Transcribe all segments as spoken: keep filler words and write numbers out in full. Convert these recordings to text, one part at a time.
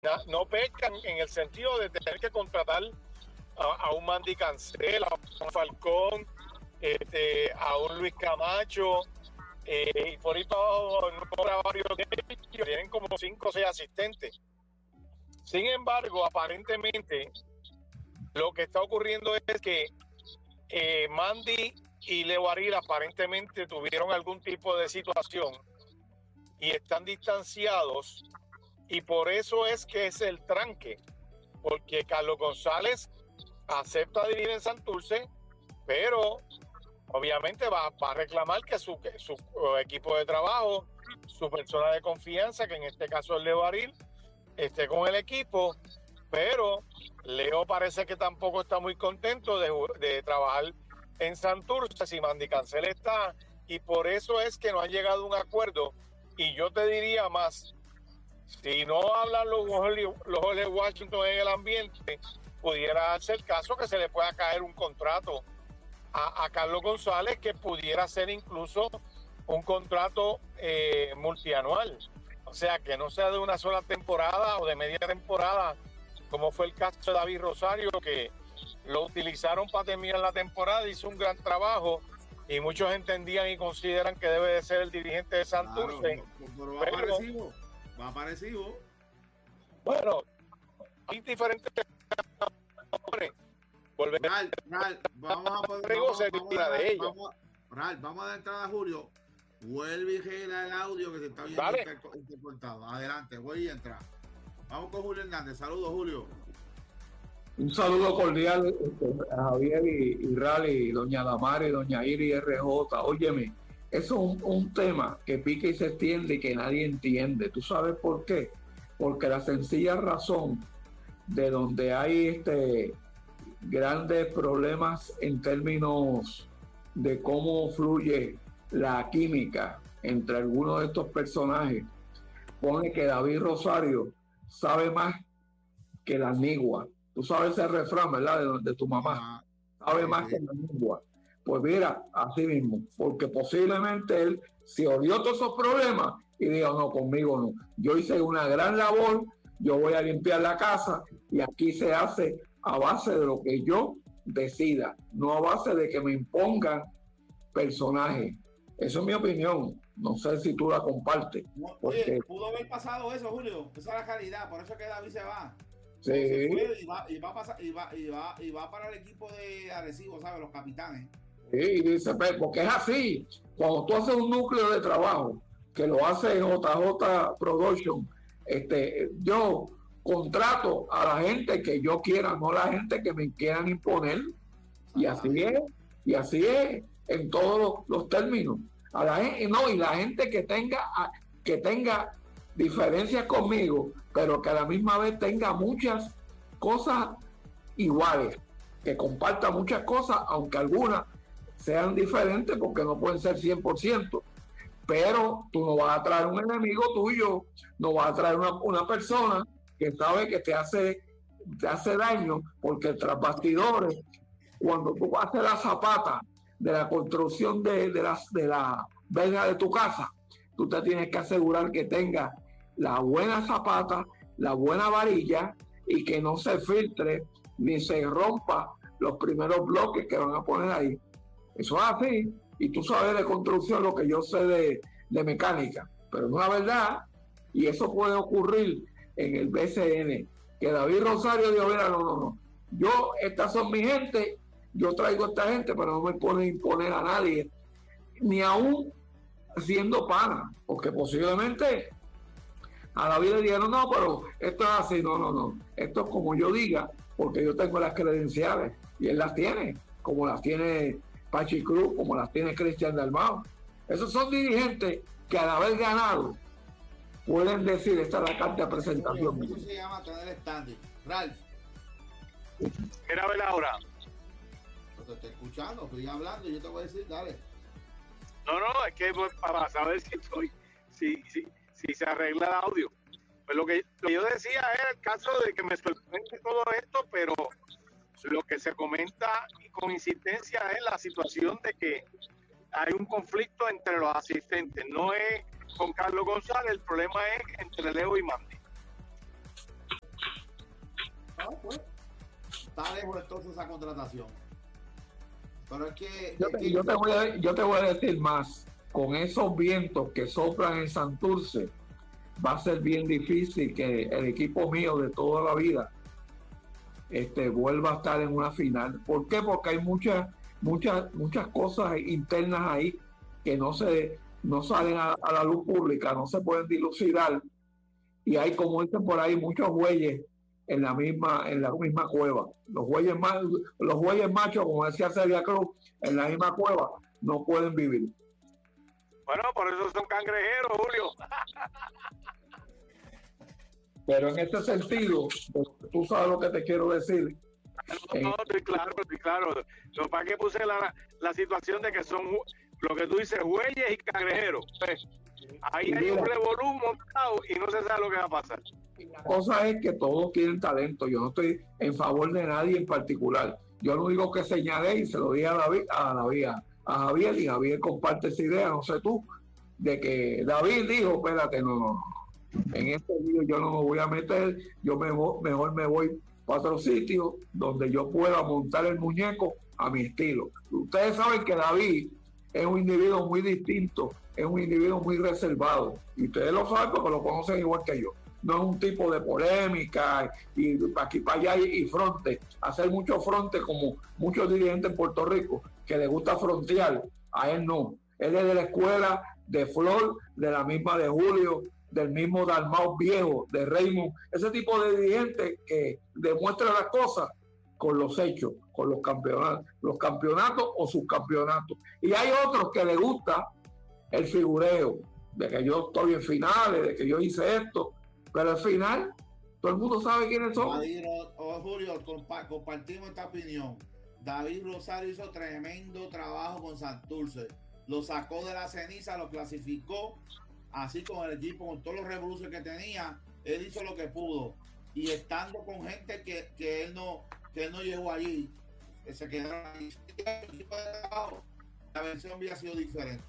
no pecan en el sentido de tener que contratar a, a un Mandy Cancel, a un Falcón, este, a un Luis Camacho, eh, y por ahí para abajo no varios de ellos, tienen como cinco o seis asistentes. Sin embargo, aparentemente lo que está ocurriendo es que eh, Mandy y Leo Ariel aparentemente tuvieron algún tipo de situación y están distanciados, y por eso es que es el tranque, porque Carlos González acepta dirigir en Santurce, pero obviamente va, va a reclamar que su, que su uh, equipo de trabajo, su persona de confianza, que en este caso es Leo Ariel, esté con el equipo, pero Leo parece que tampoco está muy contento de, de trabajar en Santurce si Mandy Cancel está, y por eso es que no han llegado a un acuerdo. Y yo te diría más, si no hablan los los de Washington en el ambiente, pudiera ser caso que se le pueda caer un contrato a, a Carlos González, que pudiera ser incluso un contrato eh, multianual, o sea, que no sea de una sola temporada o de media temporada, como fue el caso de David Rosario, que lo utilizaron para terminar la temporada, hizo un gran trabajo y muchos entendían y consideran que debe de ser el dirigente de Santurce. Claro, pero va pero, parecido, va parecido. Bueno, hay diferentes volver Ral, Ral, vamos a poder, vamos, vamos, vamos, a, de ella. vamos, Ral, vamos a dar entrada a Julio. Vuelve y regla el audio que se está viendo vale. intercortado. Adelante, voy a entrar. Vamos con Julio Hernández. Saludos, Julio. Un saludo cordial a Javier y, y Rally, y doña Damari, doña Iri R J. Óyeme, eso es un, un tema que pica y se extiende y que nadie entiende. ¿Tú sabes por qué? Porque la sencilla razón de donde hay este grandes problemas en términos de cómo fluye la química entre algunos de estos personajes, pone que David Rosario sabe más que la nigua. Tú sabes ese refrán, ¿verdad? De, de tu mamá. Sabe más que la nigua. Pues mira, así mismo, porque posiblemente él se odió todos esos problemas y dijo, no, conmigo no. Yo hice una gran labor, yo voy a limpiar la casa y aquí se hace a base de lo que yo decida, no a base de que me impongan personajes. Eso es mi opinión. No sé si tú la compartes. No, oye, pudo haber pasado eso, Julio. Esa es la calidad, por eso es que David se va. Sí. Se fue y va, y va a pasar, y va, y va, y va para el equipo de Arecibo, ¿sabes? Los capitanes. Sí, y dice, porque es así. Cuando tú haces un núcleo de trabajo, que lo hace J J Production, este, yo contrato a la gente que yo quiera, no la gente que me quieran imponer. Y así es, y así es en todos los, los términos. A la gente, no, y la gente que tenga, que tenga diferencias conmigo, pero que a la misma vez tenga muchas cosas iguales, que comparta muchas cosas, aunque algunas sean diferentes, porque no pueden ser cien por ciento. Pero tú no vas a traer un enemigo tuyo, no vas a traer una, una persona que sabe que te hace, te hace daño, porque tras bastidores, cuando tú haces la zapata de la construcción de, de, las, de la verja de tu casa, tú te tienes que asegurar que tenga la buena zapata, la buena varilla y que no se filtre ni se rompa los primeros bloques que van a poner ahí. Eso es así. Y tú sabes de construcción lo que yo sé de, de mecánica, pero no es la verdad. Y eso puede ocurrir en el B C N, que David Rosario dijo, mira, no, no, no. Yo, estas son mi gente, yo traigo a esta gente, pero no me pueden imponer a nadie, ni aún siendo pana, porque posiblemente a David le dijeron, no, pero esto es así, no, no, no, esto es como yo diga, porque yo tengo las credenciales, y él las tiene, como las tiene Pachi Cruz, como las tiene Cristian Dalmau. Esos son dirigentes que al haber ganado pueden decir, esta es la carta de presentación. Eso se llama tener standing. Ralph. Mira, a ver ahora. Te estoy escuchando, estoy hablando y yo te voy a decir, dale. No, no, es que pues, para saber si estoy, si, si, si se arregla el audio. Pues lo que, lo que yo decía era el caso de que me sorprende todo esto, pero lo que se comenta y con insistencia es la situación de que hay un conflicto entre los asistentes. No es con Carlos González, el problema es entre Leo y Mandy. está lejos entonces esa contratación. Pero es que yo, es te, que yo, te voy a, yo te voy a decir más. Con esos vientos que soplan en Santurce, va a ser bien difícil que el equipo mío de toda la vida este, vuelva a estar en una final. ¿Por qué? Porque hay muchas, muchas, muchas cosas internas ahí que no se, no salen a, a la luz pública, no se pueden dilucidar, y hay, como dicen por ahí, muchos bueyes en la misma, en la misma cueva. Los bueyes más, los bueyes machos, como decía Celia Cruz, en la misma cueva no pueden vivir. Bueno, por eso son cangrejeros, Julio. Pero en este sentido, tú sabes lo que te quiero decir. No, no, estoy claro, estoy claro. Lo para que puse la, la situación de que son lo que tú dices, bueyes y cangrejeros. Pues, ahí hay un revolú montado y no se sabe lo que va a pasar. La cosa es que todos tienen talento. Yo no estoy en favor de nadie en particular. Yo lo único que señalé, y se lo dije a David, a David, a Javier, y Javier comparte esa idea, no sé tú, de que David dijo, espérate, no, no, no. En este video yo no me voy a meter, yo me voy, mejor me voy para otro sitio donde yo pueda montar el muñeco a mi estilo. Ustedes saben que David es un individuo muy distinto, es un individuo muy reservado, y ustedes lo saben porque lo conocen igual que yo. No es un tipo de polémica y para aquí para allá y, y fronte, hacer mucho fronte como muchos dirigentes en Puerto Rico que les gusta frontear. A él no, él es de la escuela de Flor, de la misma de Julio, del mismo Dalmau Viejo, de Raymond, ese tipo de dirigente que demuestra las cosas con los hechos, con los campeonatos, los campeonatos o subcampeonatos. Y hay otros que les gusta el figureo, de que yo estoy en finales, de que yo hice esto, pero al final todo el mundo sabe quiénes son. David, oh, Julio, compa compartimos esta opinión. David Rosario hizo tremendo trabajo con Santurce, lo sacó de la ceniza, lo clasificó, así con el equipo, con todos los revoluciones que tenía, él hizo lo que pudo, y estando con gente que, que él no que él no llegó allí, que se quedaron ahí, la versión había sido diferente.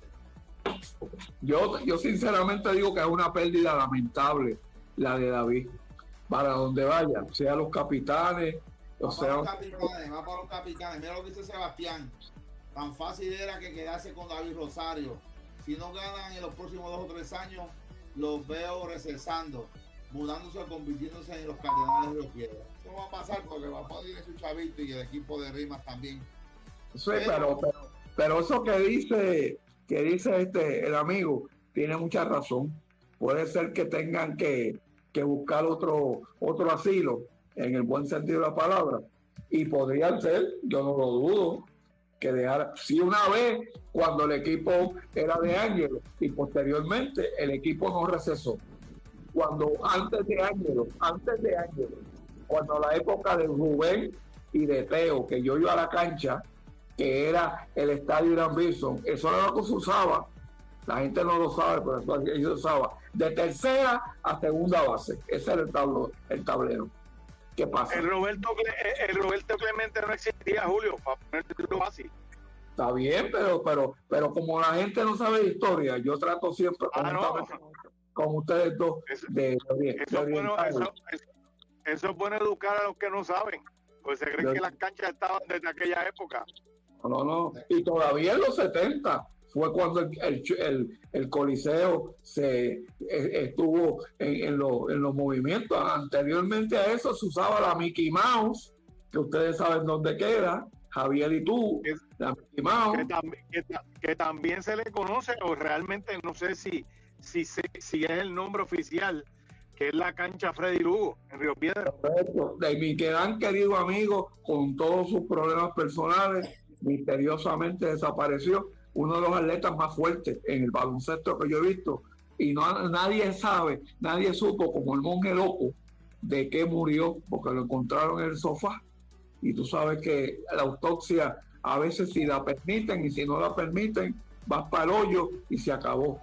Yo, yo sinceramente digo que es una pérdida lamentable la de David, para donde vaya, sea los capitanes, o va sea... para los capitanes, va para los capitanes, mira lo que dice Sebastián, tan fácil era que quedarse con David Rosario. Si no ganan en los próximos dos o tres años, los veo recesando, mudándose o convirtiéndose en los Cardenales de Río Piedra. Eso va a pasar porque va a poner su chavito y el equipo de Rimas también. Sí, pero, pero, pero eso que dice, que dice este el amigo, tiene mucha razón. Puede ser que tengan que, que buscar otro, otro asilo, en el buen sentido de la palabra. Y podrían ser, yo no lo dudo, que dejara, si una vez cuando el equipo era de Ángelo y posteriormente el equipo no recesó, cuando antes de Ángelo, antes de Ángelo, cuando la época de Rubén y de Teo, que yo iba a la cancha, que era el estadio Irán Bison, eso era lo que se usaba, la gente no lo sabe, pero eso se usaba de tercera a segunda base, ese era el tablero, el tablero. ¿Qué pasa? El Roberto, el Roberto Clemente no existía, Julio, para ponértelo así. Está bien, pero, pero, pero como la gente no sabe de historia, yo trato siempre con, ah, no, esta, con ustedes dos eso, de, de, eso, de bueno, eso, eso, eso es bueno educar a los que no saben, pues se creen de, que las canchas estaban desde aquella época. No, no, no, y todavía en los setenta fue cuando el, el, el, el Coliseo se estuvo en, en, lo, en los movimientos. Anteriormente a eso se usaba la Mickey Mouse, que ustedes saben dónde queda, Javier y tú, es, la Mickey Mouse. Que, tam, que, que también se le conoce, o realmente no sé si, si, si es el nombre oficial, que es la cancha Freddy Lugo, en Río Piedra. Correcto. De mi gran querido amigo, con todos sus problemas personales, misteriosamente desapareció. Uno de los atletas más fuertes en el baloncesto que yo he visto, y no nadie sabe, nadie supo, como el monje loco, de qué murió, porque lo encontraron en el sofá. Y tú sabes que la autopsia a veces si la permiten, y si no la permiten, vas para el hoyo y se acabó.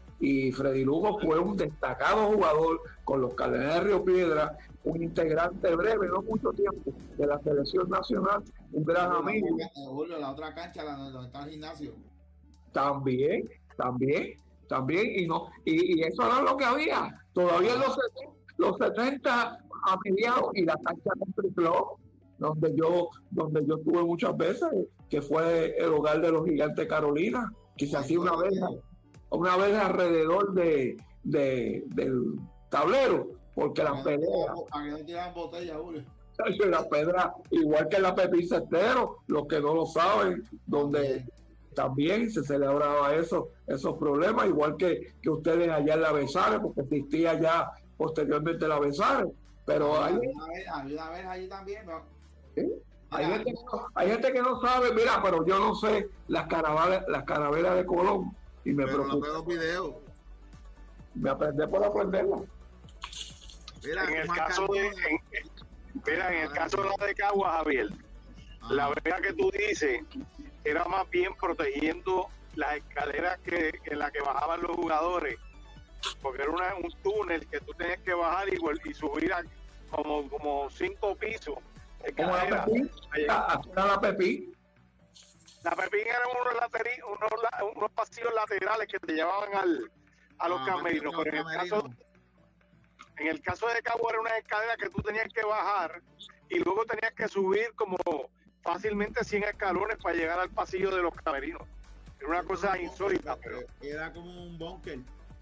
Y Freddy Lugo fue un destacado jugador con los Cardenales de Río Piedra, un integrante breve, no mucho tiempo, de la selección nacional, un gran amigo. Julio, la otra cancha, la donde está el gimnasio. También, también, también, y no, y, y eso era lo que había. Todavía en los, los setenta a mediados, y la cancha con tripló, donde yo, donde yo estuve muchas veces, que fue el hogar de los Gigantes de Carolina, que se hacía una vez, una vez alrededor de, de, del tablero, porque las peleas, las pedras, igual que la Pepín Cestero, los que no lo saben, donde también se celebraba eso, esos problemas, igual que, que ustedes allá en la Besares, porque existía ya posteriormente la Besares, pero hay, hay una vez allí también, ¿no? ¿sí? Hay, gente, hay gente que no sabe, mira, pero yo no sé las caravanas, las carabelas de Colón, y me pero preocupa. No veo videos. Me aprendí por aprenderla. Mira, en el caso de, en, mira, en el caso de la de Caguas, Javier, ah. la verdad que tú dices era más bien protegiendo las escaleras que en las que bajaban los jugadores, porque era una, un túnel que tú tenías que bajar y, y subir a como, como cinco pisos. ¿Cómo la Pepín? ¿La, la Pepín? La Pepín eran unos, lateri, unos, unos pasillos laterales que te llevaban al, a los ah, camerinos, pero en el, caso, en el caso de Cabo era una escalera que tú tenías que bajar y luego tenías que subir como fácilmente cien escalones para llegar al pasillo de los camerinos. Era una cosa insólita. Pero... Era como un búnker.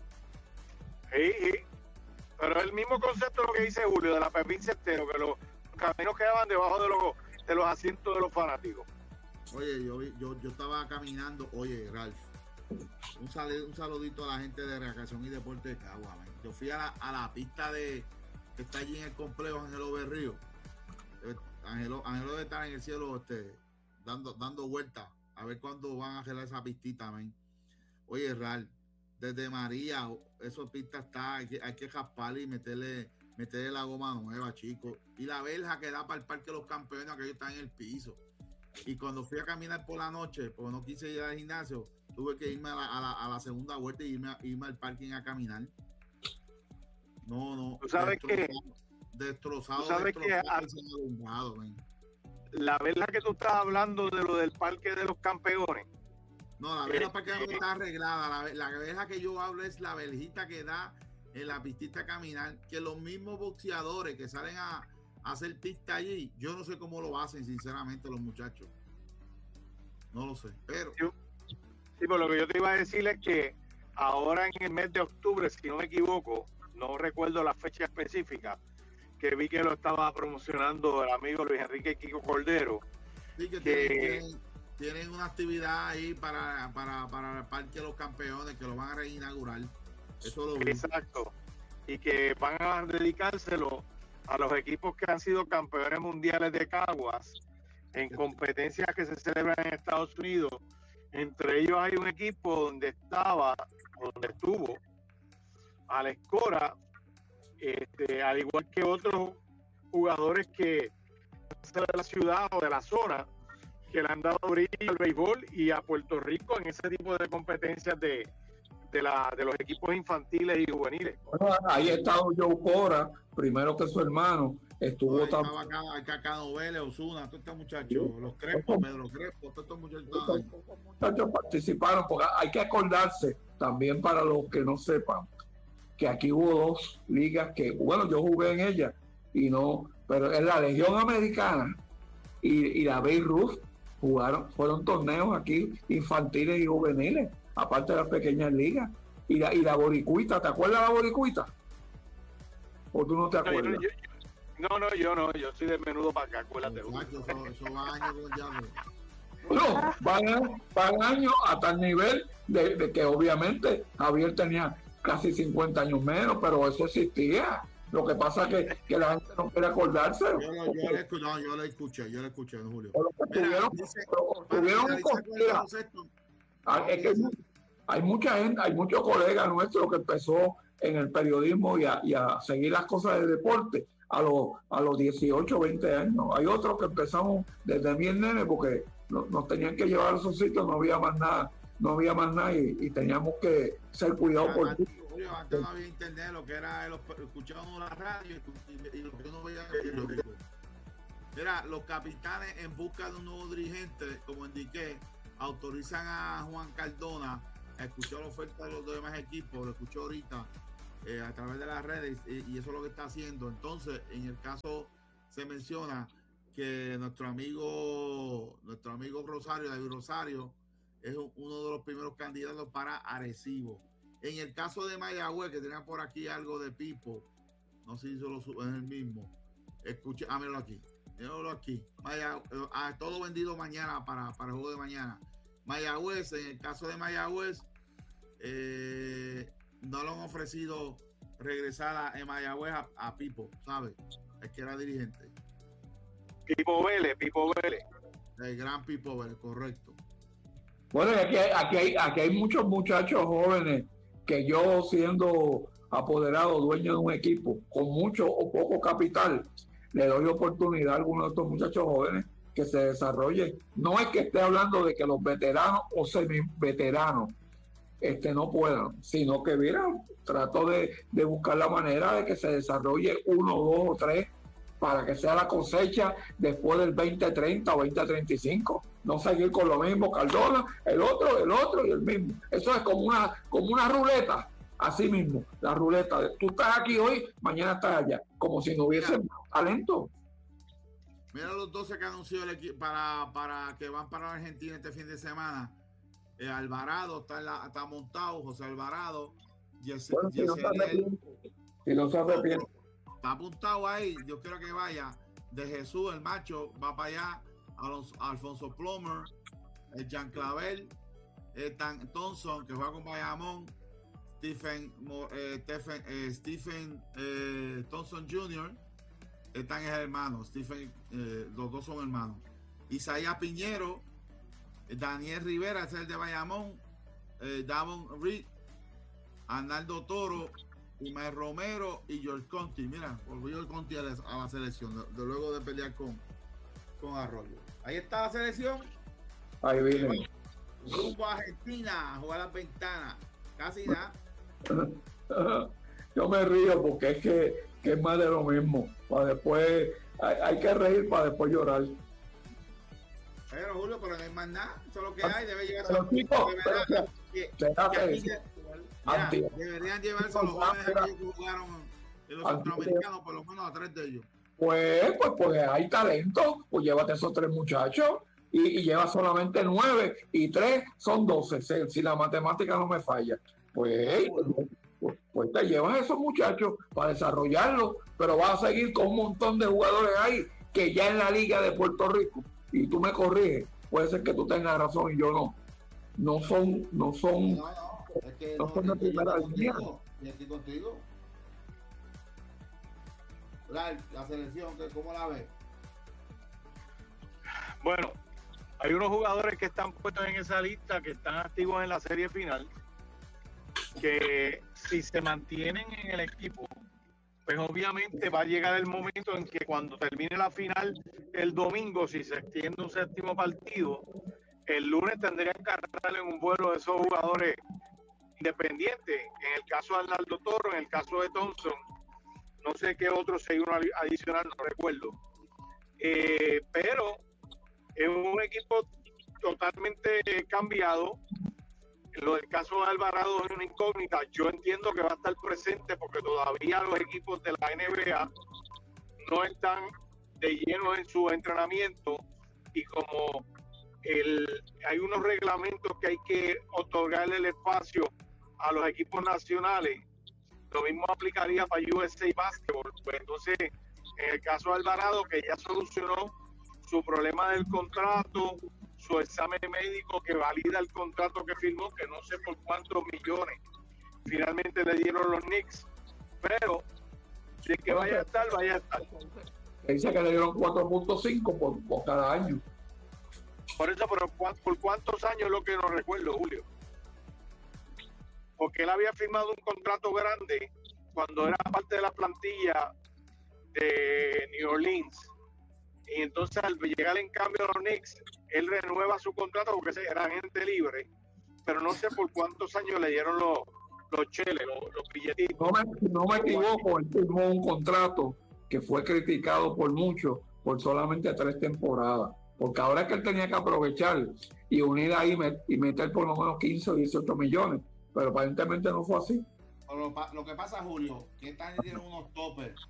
Sí, sí. Pero el mismo concepto de lo que dice Julio, de la Pepín Cestero, que los caminos quedaban debajo de los, de los asientos de los fanáticos. Oye, yo, yo, yo estaba caminando, oye, Ralph, un, sal, un saludito a la gente de Recreación y Deporte de Cagua. Man. Yo fui a la, a la pista de que está allí en el complejo Ángelo Berrío. Ángelo, Ángelo debe estar en el cielo este, dando, dando vueltas a ver cuándo van a arreglar esa pistita, man. Oye, Ralph, desde María, esa pista está, hay que, hay que rasparle y meterle, meterle la goma nueva, chicos. Y la verja que da para el Parque de los Campeones, aquello está en el piso. Y cuando fui a caminar por la noche, porque no quise ir al gimnasio, tuve que irme a la, a la, a la segunda vuelta y irme, a, irme al parking a caminar. No, no. ¿Tú sabes destrozado, que, destrozado, ¿tú sabes destrozado, que alumbrado, la verja que tú estás hablando de lo del Parque de los Campeones? No, la verja para que no está arreglada. La, la verja que yo hablo es la verjita que da en la pistita a caminar, que los mismos boxeadores que salen a hacer pista allí, yo no sé cómo lo hacen, sinceramente, los muchachos. No lo sé, pero... Sí, pero lo que yo te iba a decir es que ahora en el mes de octubre, si no me equivoco, no recuerdo la fecha específica, que vi que lo estaba promocionando el amigo Luis Enrique Kiko Cordero. Sí, que, que... Tienen, tienen, tienen una actividad ahí para, para, para el Parque de los Campeones, que lo van a reinaugurar. Eso lo vi. Exacto. Y que van a dedicárselo a los equipos que han sido campeones mundiales de Caguas en competencias que se celebran en Estados Unidos. Entre ellos hay un equipo donde estaba, donde estuvo Alex Cora, este, al igual que otros jugadores que de la ciudad o de la zona que le han dado brillo al béisbol y a Puerto Rico en ese tipo de competencias de De, la, de los equipos infantiles y juveniles. Bueno, ahí está Joe Cora, primero que su hermano, estuvo no, también. Estaba acá, acá Novele, Osuna, todos estos muchachos, sí. Los Crespos, Pedro Crespo, todos estos muchachos. Estos, estos muchachos participaron, porque hay que acordarse, también para los que no sepan, que aquí hubo dos ligas que, bueno, yo jugué en ellas, y no, pero en la Legión Americana y, y la Babe Ruth jugaron, fueron torneos aquí infantiles y juveniles, aparte de las pequeñas ligas, y la, y la boricuita, ¿te acuerdas de la boricuita? ¿O tú no te acuerdas? No, yo, yo, no, no, yo no, yo soy de menudo para acá, acuérdate. Exacto, eso, eso va años con el diablo. No, van, van años a tal nivel de, de que obviamente Javier tenía casi cincuenta años menos, pero eso existía. Lo que pasa es que, que la gente no quiere acordarse. Yo, yo, yo, le, no, yo le escuché, yo le escuché, Julio. Tuvieron, tuvieron es que hay, hay mucha gente, hay muchos colegas nuestros que empezó en el periodismo y a, y a seguir las cosas de deporte a los a los dieciocho, veinte años. Hay otros que empezamos desde bien nene porque no, nos tenían que llevar a esos sitios, no había más nada, no había más nada y, y teníamos que ser cuidados por ti. Julio, antes no había internet, lo que era, los, escuchábamos la radio y, y lo que uno veía en el periódico. Mira, los capitanes en busca de un nuevo dirigente, como indiqué, autorizan a Juan Cardona a escuchar la oferta de los demás equipos, lo escuchó ahorita eh, a través de las redes y, y eso es lo que está haciendo. Entonces, en el caso se menciona que nuestro amigo, nuestro amigo Rosario, David Rosario, es uno de los primeros candidatos para Arecibo. En el caso de Mayagüez, que tenía por aquí algo de Pipo, no sé si solo es el mismo. Escuche, ah, míralo aquí. Míralo aquí. Mayagüez, ah, todo vendido mañana para, para el juego de mañana. Mayagüez, en el caso de Mayagüez, eh, no lo han ofrecido regresar a, en Mayagüez a, a Pipo, ¿sabes? El que era dirigente. Pipo Vélez, Pipo Vélez. El gran Pipo Vélez, correcto. Bueno, aquí hay, aquí hay, aquí hay muchos muchachos jóvenes que yo, siendo apoderado, dueño de un equipo con mucho o poco capital, le doy oportunidad a algunos de estos muchachos jóvenes que se desarrollen. No es que esté hablando de que los veteranos o semi-veteranos este, no puedan, sino que, mira, trato de, de buscar la manera de que se desarrolle uno, dos o tres para que sea la cosecha después del veinte treinta o veinte treinta y cinco. No seguir con lo mismo, Cardona, el otro, el otro y el mismo. Eso es como una, como una ruleta, así mismo, la ruleta. De, tú estás aquí hoy, mañana estás allá, como si no hubiese mira, talento. Mira los doce que anunció el equipo para, para que van para Argentina este fin de semana. Eh, Alvarado está, en la, está montado, José Alvarado. Yes, bueno, si, no si no se arrepiente. Está apuntado ahí, yo quiero que vaya. De Jesús, el macho, va para allá. Alonso, Alfonso Plomer, el Jean Clavel, eh, Tan Thompson, que juega con Bayamón, Stephen, eh, Stephen, eh, Stephen eh, Thompson junior, están es hermano, Stephen, eh, los dos son hermanos. Isaías Piñero, eh, Daniel Rivera, ese es el de Bayamón, eh, Davon Reed, Arnaldo Toro, Imael Romero y George Conti. Mira, volvió el Conti a la, a la selección, de, de luego de pelear con, con Arroyo. Ahí está la selección. Ahí viene. Rumbo a Argentina a jugar las ventanas. Casi nada. Yo me río porque es que, que es más de lo mismo. Para después, hay, hay que reír para después llorar. Pero Julio, pero no hay más nada. Eso es lo que hay. Debe llegar pero, a chico, pero que, que, que, que aquí, que mira, deberían llevarse a los jóvenes que jugaron en los centroamericanos, por lo menos a tres de ellos. Pues, pues, pues hay talento, pues llévate esos tres muchachos y, y lleva solamente nueve y tres son doce, si, si la matemática no me falla. Pues, pues, pues te llevas esos muchachos para desarrollarlos, pero vas a seguir con un montón de jugadores ahí que ya en la liga de Puerto Rico, y tú me corriges, puede ser que tú tengas razón y yo no, no son, no son, no, no, es que no no, son de primera línea. Y estoy contigo. La, la selección, ¿cómo la ves? Bueno, hay unos jugadores que están puestos en esa lista, que están activos en la serie final, que si se mantienen en el equipo, pues obviamente va a llegar el momento en que cuando termine la final el domingo, si se extiende un séptimo partido, el lunes tendrían que agarrarle en un vuelo de esos jugadores independientes. En el caso de Arnaldo Toro, en el caso de Thompson, no sé qué otro si hay uno adicional, no recuerdo. Eh, pero es un equipo totalmente cambiado. Lo del caso de Alvarado es una incógnita. Yo entiendo que va a estar presente porque todavía los equipos de la N B A no están de lleno en su entrenamiento y como el, hay unos reglamentos que hay que otorgarle el espacio a los equipos nacionales, lo mismo aplicaría para U S A Basketball. Pues entonces, en el caso de Alvarado, que ya solucionó su problema del contrato, su examen médico que valida el contrato que firmó, que no sé por cuántos millones finalmente le dieron los Knicks, pero de que vaya a estar, vaya a estar. Dice que le dieron cuatro punto cinco por, por cada año. Por eso, pero ¿por cuántos años es lo que no recuerdo, Julio? Porque él había firmado un contrato grande cuando era parte de la plantilla de New Orleans. Y entonces al llegar en cambio a los Knicks, él renueva su contrato porque era agente libre, pero no sé por cuántos años le dieron los, los cheles, los, los billetitos. No me, no me equivoco, él firmó un contrato que fue criticado por muchos por solamente tres temporadas, porque ahora es que él tenía que aprovechar y unir ahí y meter por lo menos quince o dieciocho millones, pero aparentemente no fue así. Lo, lo que pasa, Julio, que están dieron unos toppers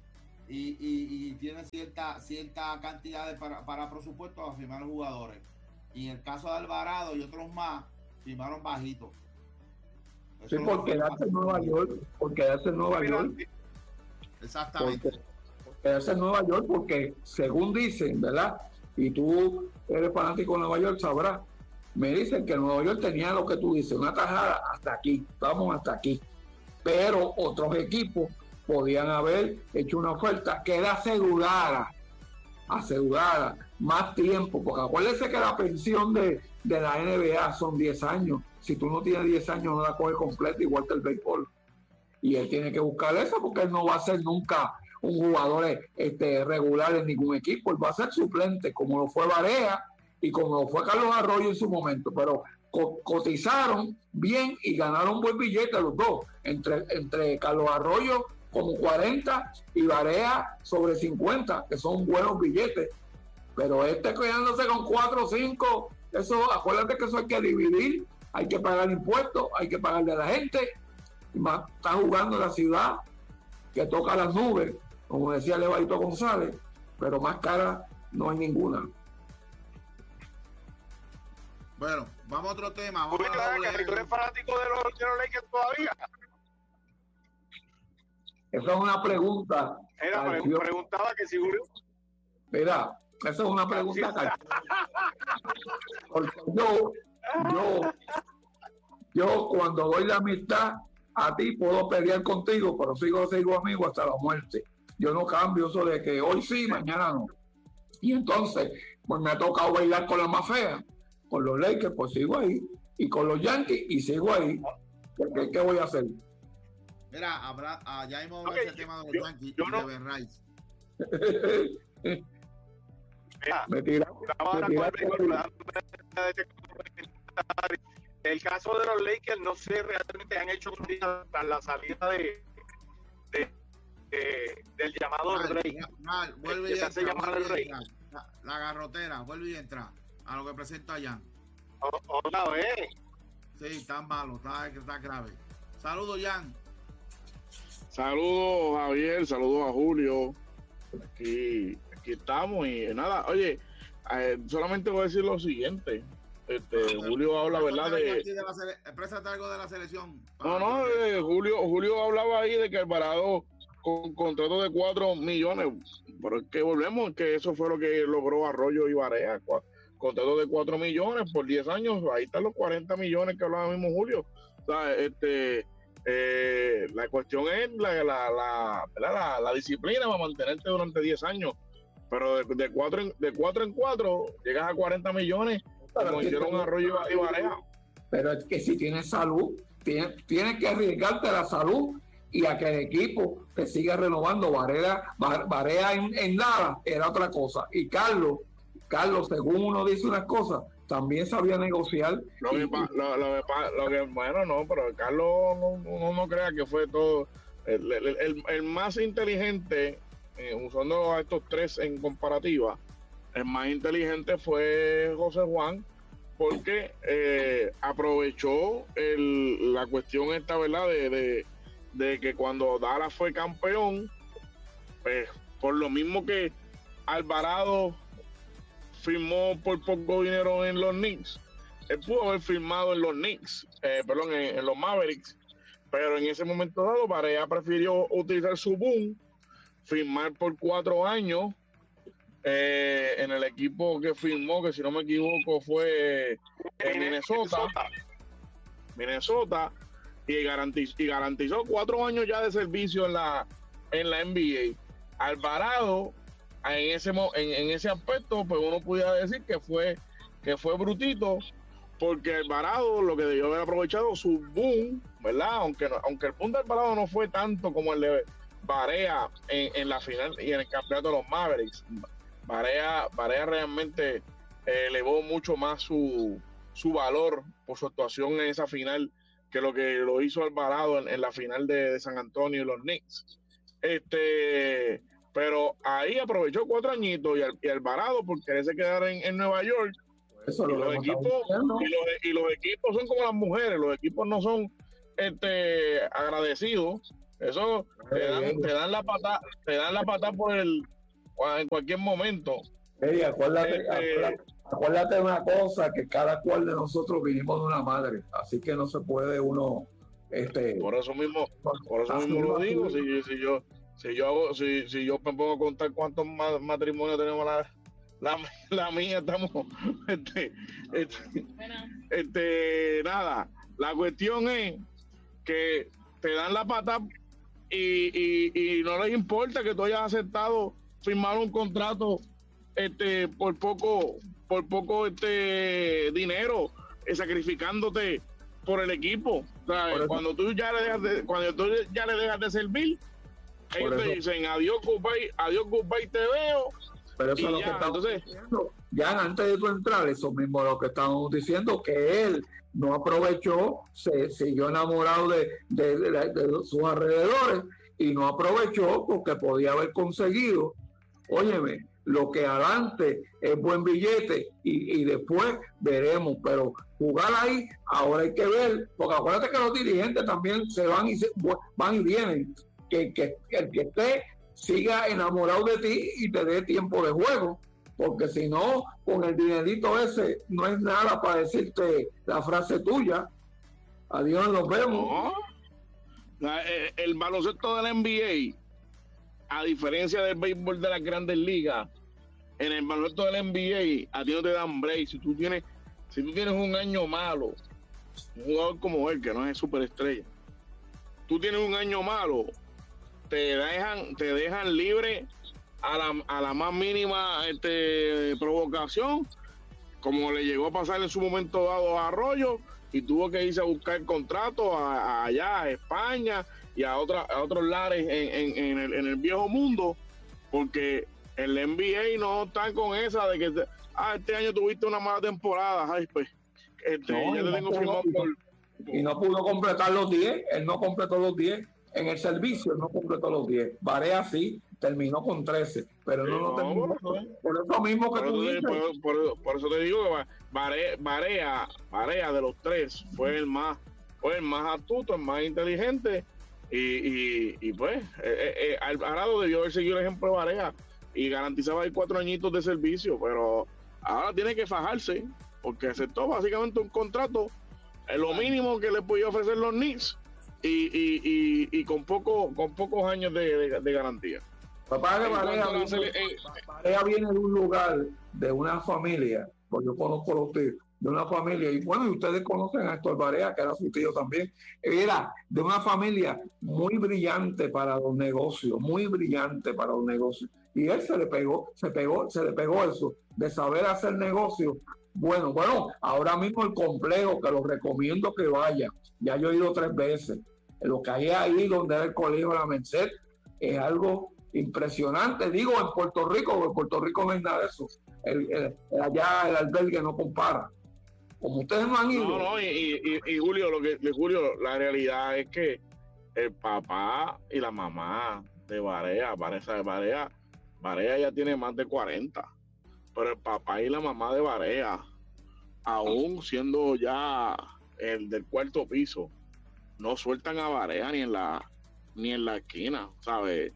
y, y, y tiene cierta cierta cantidad de para, para presupuesto a firmar los jugadores. Y en el caso de Alvarado y otros más, firmaron bajito. Sí, por quedarse en Nueva York, por quedarse en Nueva York. Exactamente. Porque, por quedarse en Nueva York, porque según dicen, ¿verdad? Y tú eres fanático de Nueva York, sabrás. Me dicen que Nueva York tenía lo que tú dices, una tajada hasta aquí, estamos hasta aquí. Pero otros equipos podían haber hecho una oferta que era asegurada, asegurada, más tiempo, porque acuérdense que la pensión de, de la N B A son diez años. Si tú no tienes diez años, no la coges completa, igual que el béisbol. Y él tiene que buscar eso porque él no va a ser nunca un jugador este, regular en ningún equipo. Él va a ser suplente, como lo fue Barea y como lo fue Carlos Arroyo en su momento. Pero co cotizaron bien y ganaron buen billete los dos. Entre, entre Carlos Arroyo como cuarenta y Barea sobre cincuenta, que son buenos billetes. Pero este quedándose con cuatro o cinco, eso, acuérdate que eso hay que dividir. Hay que pagar impuestos, hay que pagarle a la gente. Y más, está jugando en la ciudad que toca las nubes, como decía Levaito González, pero más cara no hay ninguna. Bueno, vamos a otro tema. Vamos ¿Tú, a a ¿Tú eres fanático de los, de los Lakers todavía? Esa es una pregunta. Era, me preguntaba que si Julio... Mira, esa es una pregunta. Porque yo... Yo, yo cuando doy la amistad a ti puedo pelear contigo, pero sigo sigo amigo hasta la muerte. Yo no cambio eso de que hoy sí, mañana no. Y entonces, pues me ha tocado bailar con la más fea. Con los Lakers, pues sigo ahí. Y con los Yankees, y sigo ahí. ¿Qué, qué voy a hacer? Mira, habrá, uh, ya hemos okay, ese tema de los yo, Yankees yo y no. de Ben Rice. Mira, me tira, me tira, el caso de los Lakers, no sé realmente han hecho tras la salida de, de, de del llamado mal, Rey. Mal, vuelve el, y entra, vuelve el Rey. La, la garrotera, vuelve y entra a lo que presenta Jan. Hola, eh. Sí, está malo, está, está grave. Saludos, Jan. Saludos, Javier, saludos a Julio. Aquí, aquí estamos y nada, oye, eh, solamente voy a decir lo siguiente. Este, Julio habla, ¿verdad? De... Exprésate algo de la selección. No, no, eh, Julio, Julio hablaba ahí de que Alvarado con contrato de cuatro millones, pero es que volvemos, que eso fue lo que logró Arroyo y Barea, contrato de cuatro millones por diez años, ahí están los cuarenta millones que hablaba mismo Julio. O sea, este, eh, la cuestión es la, la, la, la, la, la disciplina para mantenerte durante diez años, pero de, de, cuatro en, de cuatro en cuatro llegas a cuarenta millones. Como hicieron Arroyo y Barea. Pero es que si tienes salud, tienes, tienes que arriesgarte a la salud y a que el equipo te siga renovando. Barea, Barea en, en nada era otra cosa. Y Carlos, Carlos, según uno dice unas cosas, también sabía negociar. Lo que, y, lo, lo, lo que, bueno, no, pero Carlos no, no, no crea que fue todo. El, el, el, el más inteligente, eh, usando a estos tres en comparativa, el más inteligente fue José Juan, porque eh, aprovechó el, la cuestión esta, ¿verdad? De, de, de que cuando Dallas fue campeón, pues por lo mismo que Alvarado firmó por poco dinero en los Knicks, él pudo haber firmado en los Knicks, eh, perdón, en, en los Mavericks, pero en ese momento dado, Barea prefirió utilizar su boom, firmar por cuatro años, Eh, en el equipo que firmó, que si no me equivoco fue en Minnesota, Minnesota, y garantizó, y garantizó cuatro años ya de servicio en la en la N B A. Alvarado, en ese en, en ese aspecto, pues uno pudiera decir que fue que fue brutito, porque Alvarado lo que debió haber aprovechado su boom, ¿verdad? Aunque aunque el boom de Alvarado no fue tanto como el de Barea en, en la final y en el campeonato de los Mavericks. Barea, Barea realmente eh, elevó mucho más su, su valor por su actuación en esa final que lo que lo hizo Alvarado en, en la final de, de San Antonio y los Knicks. Este, pero ahí aprovechó cuatro añitos y, Al, y Alvarado por quererse quedar en, en Nueva York. Eso y, los equipos, y, los, y los equipos son como las mujeres, los equipos no son este, agradecidos. Eso te dan, te dan la patada, te dan la patada por el en cualquier momento. Hey, acuérdate, Este, acuérdate, acuérdate de una cosa, que cada cual de nosotros vinimos de una madre, así que no se puede uno este por eso mismo, por eso mismo lo digo, si, si yo si yo hago, si, si yo me pongo a contar cuántos matrimonios tenemos la la, la mía, estamos este, este, este nada, la cuestión es que te dan la pata y, y, y no les importa que tú hayas aceptado firmar un contrato este por poco por poco este dinero, eh, sacrificándote por el equipo. O sea, cuando tú ya le dejas de, cuando tú ya le dejas de servir, ellos te dicen adiós goodbye, adiós goodbye, te veo. Pero eso es lo ya, que estamos entonces, diciendo. Ya antes de tu entrar, eso mismo es lo que estamos diciendo, que él no aprovechó, se siguió enamorado de, de, de, de, de sus alrededores y no aprovechó porque podía haber conseguido, óyeme, lo que adelante es buen billete y, y después veremos, pero jugar ahí ahora hay que ver, porque acuérdate que los dirigentes también se van y se, van y vienen, que, que, que el que esté siga enamorado de ti y te dé tiempo de juego, porque si no, con el dinerito ese no es nada para decirte la frase tuya, adiós, nos vemos. No. El, el baloncesto del N B A, a diferencia del béisbol de las grandes ligas, en el baloncesto del N B A a ti no te dan break. Si tú tienes, si tú tienes un año malo, un jugador como él, que no es superestrella, tú tienes un año malo, te dejan, te dejan libre a la, a la más mínima este, provocación, como le llegó a pasar en su momento dado a Arroyo, y tuvo que irse a buscar contratos a, a allá, a España y a, otra, a otros lares en, en, en, el, en el viejo mundo, porque el N B A no está con esa de que ah, este año tuviste una mala temporada, ay, pues este, no, ya te tengo firmado por... Y no pudo completar los diez, él no completó los diez. En el servicio no completó los diez. Barea sí, terminó con trece, pero sí, no, no terminó. Por, por, por eso mismo que por tú eso dices. Te, por, por, por eso te digo que Barea, Barea, Barea de los tres fue el más, fue el más astuto, el más inteligente, y, y, y pues, eh, eh, Alvarado debió haber seguido el ejemplo de Barea y garantizaba ahí cuatro añitos de servicio, pero ahora tiene que fajarse, porque aceptó básicamente un contrato, es lo mínimo que le podía ofrecer los Knicks. Y, y, y, y con poco con pocos años de, de, de garantía. Papá de Barea viene, eh, viene de un lugar, de una familia, pues yo conozco a los tíos, de una familia, y bueno, y ustedes conocen a Héctor Barea, que era su tío también, era de una familia muy brillante para los negocios, muy brillante para los negocios, y él se le pegó, se pegó, se le pegó eso, de saber hacer negocios. Bueno, bueno, ahora mismo el complejo, que lo recomiendo que vaya, ya yo he ido tres veces, lo que hay ahí donde era el colegio de la Merced es algo impresionante, digo en Puerto Rico, porque en Puerto Rico no hay nada de eso, el, el, el allá el albergue no compara, como ustedes no han ido. No, no, y, y, y Julio, lo que, Julio, la realidad es que el papá y la mamá de Barea, Barea, Barea, Barea ya tiene más de cuarenta, pero el papá y la mamá de Barea, aún siendo ya el del cuarto piso, no sueltan a Barea ni en la ni en la esquina, ¿sabes?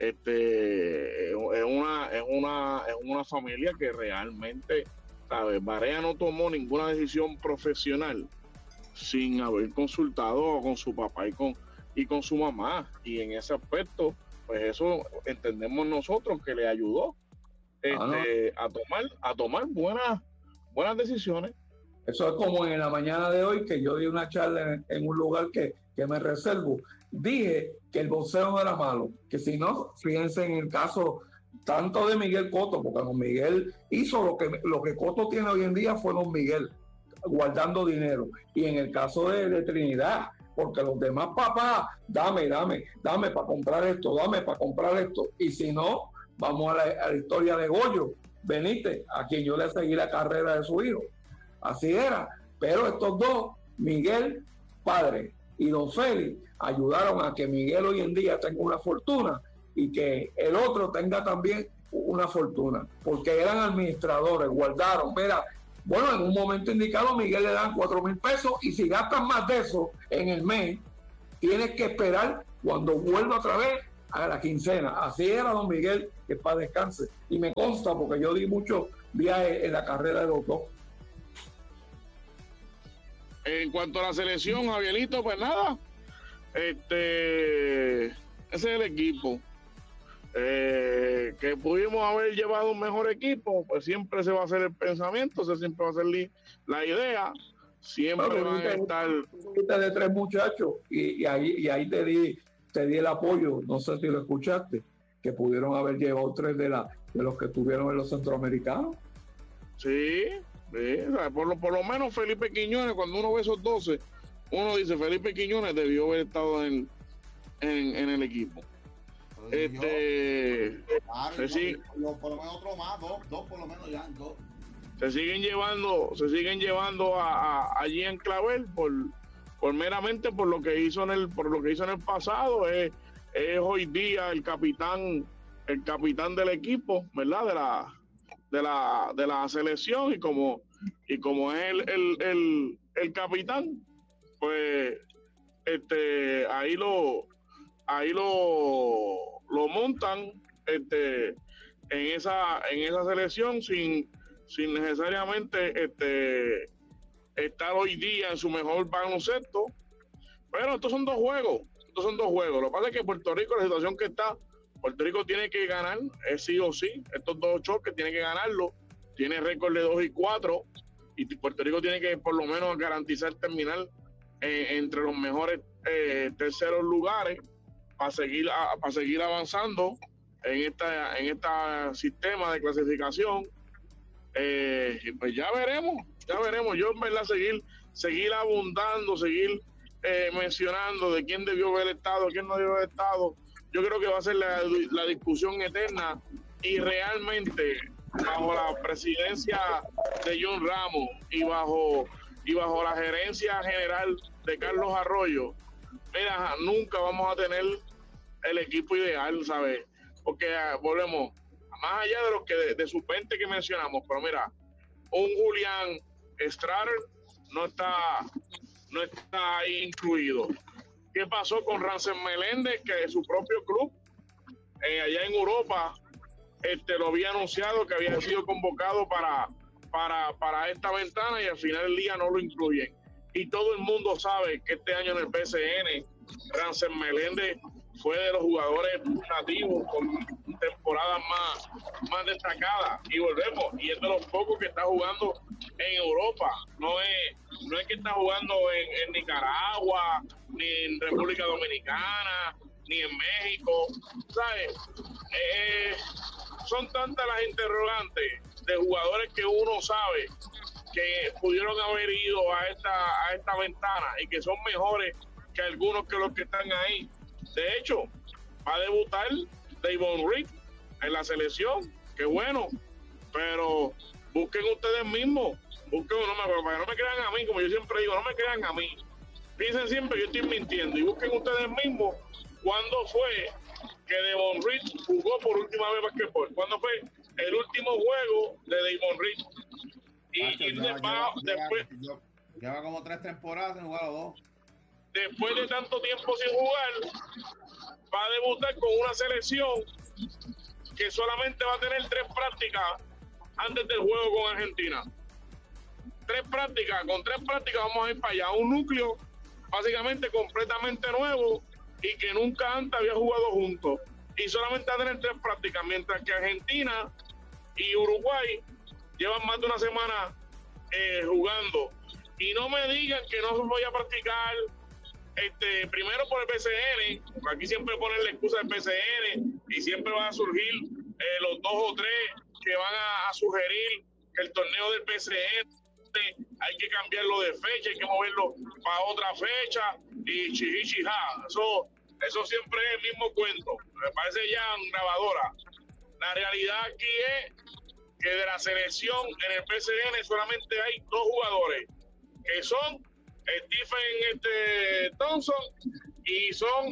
Este es una es una es una familia que realmente, ¿sabes? Barea no tomó ninguna decisión profesional sin haber consultado con su papá y con y con su mamá, y en ese aspecto, pues eso entendemos nosotros que le ayudó este, ah, no. a tomar a tomar buenas buenas decisiones. Eso es como en la mañana de hoy, que yo di una charla en, en un lugar que, que me reservo. Dije que el boxeo no era malo, que si no, fíjense en el caso tanto de Miguel Cotto, porque don Miguel hizo lo que, lo que Cotto tiene hoy en día, fue don Miguel, guardando dinero. Y en el caso de, de Trinidad, porque los demás papás, dame, dame, dame para comprar esto, dame para comprar esto. Y si no, vamos a la, a la historia de Goyo Benítez, a quien yo le seguí la carrera de su hijo. Así era, pero estos dos, Miguel padre y don Félix, ayudaron a que Miguel hoy en día tenga una fortuna y que el otro tenga también una fortuna, porque eran administradores, guardaron, mira, bueno, en un momento indicado Miguel le dan cuatro mil pesos, y si gastan más de eso en el mes, tienes que esperar cuando vuelva otra vez a la quincena. Así era don Miguel, que para descanse. Y me consta porque yo di muchos viajes en la carrera de los dos. En cuanto a la selección, Javierito, pues nada, este, ese es el equipo. Eh, que pudimos haber llevado un mejor equipo, pues siempre se va a hacer el pensamiento, se siempre va a ser la idea, siempre bueno, van a estar de tres muchachos y, y ahí y ahí te di te di el apoyo, no sé si lo escuchaste, que pudieron haber llevado tres de la de los que tuvieron en los centroamericanos. Sí, sí, o sea, por lo por lo menos Felipe Quiñones, cuando uno ve esos doce, uno dice Felipe Quiñones debió haber estado en en, en el equipo. Este, claro, se sigue, lo, por lo menos otro más, dos, dos por lo menos ya, dos. Se siguen llevando, se siguen llevando a, a, a Gian Clavel por, por meramente por lo que hizo en el, por lo que hizo en el pasado, es, es hoy día el capitán, el capitán del equipo, ¿verdad? De la, de la, de la selección, y como, y como es el, el, el, el capitán, pues este, ahí lo, ahí lo, lo montan este, en esa, en esa selección sin, sin necesariamente este, estar hoy día en su mejor baloncesto. Pero estos son dos juegos, estos son dos juegos. Lo que pasa es que Puerto Rico, la situación que está, Puerto Rico tiene que ganar, es sí o sí, estos dos choques tiene que ganarlo, tiene récord de dos y cuatro, y Puerto Rico tiene que por lo menos garantizar terminar eh, entre los mejores eh, terceros lugares para seguir, para seguir avanzando en esta, en este sistema de clasificación. Eh, pues ya veremos, ya veremos. Yo en verdad seguir, seguir abundando, seguir eh, mencionando de quién debió haber estado, quién no debió haber estado. Yo creo que va a ser la, la discusión eterna, y realmente bajo la presidencia de John Ramos y bajo y bajo la gerencia general de Carlos Arroyo, mira, nunca vamos a tener el equipo ideal, ¿sabes? Porque uh, volvemos, más allá de los que de, de sus veinte que mencionamos, pero mira, un Julián Strader no está no está ahí incluido. ¿Qué pasó con Rancen Meléndez, que su propio club eh, allá en Europa este, lo había anunciado que había sido convocado para, para, para esta ventana, y al final del día no lo incluyen? Y todo el mundo sabe que este año en el P C N, Rancen Meléndez fue de los jugadores nativos con temporadas más, más destacadas, y volvemos, y es de los pocos que está jugando en Europa. No es, no es que está jugando en, en Nicaragua, ni en República Dominicana, ni en México, ¿sabes? Eh, son tantas las interrogantes de jugadores que uno sabe que pudieron haber ido a esta, a esta ventana y que son mejores que algunos que los que están ahí. De hecho, va a debutar Davon Reed en la selección, qué bueno, pero busquen ustedes mismos, busquen, no me, para que no me crean a mí, como yo siempre digo, no me crean a mí, piensen siempre que yo estoy mintiendo, y busquen ustedes mismos cuándo fue que Davon Reed jugó por última vez basquetbol, cuándo fue el último juego de Davon Reed. Y, Macho, y lleva, después, lleva, después lleva, lleva como tres temporadas sin jugar a los dos. Después de tanto tiempo sin jugar, va a debutar con una selección que solamente va a tener tres prácticas antes del juego con Argentina. Tres prácticas, con tres prácticas vamos a ir para allá. Un núcleo básicamente completamente nuevo y que nunca antes había jugado juntos. Y solamente va a tener tres prácticas, mientras que Argentina y Uruguay llevan más de una semana eh, jugando. Y no me digan que no se voy a practicar. Este, primero por el P C N, aquí siempre ponen la excusa del P C N y siempre van a surgir eh, los dos o tres que van a, a sugerir que el torneo del P C N hay que cambiarlo de fecha, hay que moverlo para otra fecha y chihichija. Eso, eso siempre es el mismo cuento, me parece ya grabadora. La realidad aquí es que de la selección en el P C N solamente hay dos jugadores, que son Stephen este, Thompson y son